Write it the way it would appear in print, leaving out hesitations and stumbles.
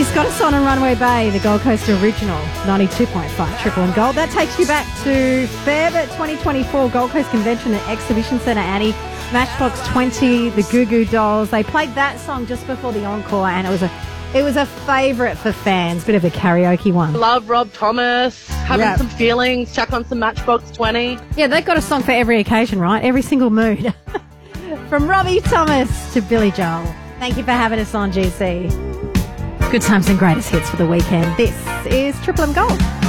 just got us on Runway Bay, the Gold Coast original, 92.5 Triple M Gold. That takes you back to Feb 2024 Gold Coast Convention and Exhibition Centre, Annie. Matchbox 20, the Goo Goo Dolls. They played that song just before the encore, and it was a favourite for fans. Bit of a karaoke one. Love Rob Thomas, having some feelings, chuck on some Matchbox 20. Yeah, they've got a song for every occasion, right? Every single mood. From Robbie Thomas to Billy Joel. Thank you for having us on, GC. Good times and greatest hits for the weekend. This is Triple M Gold.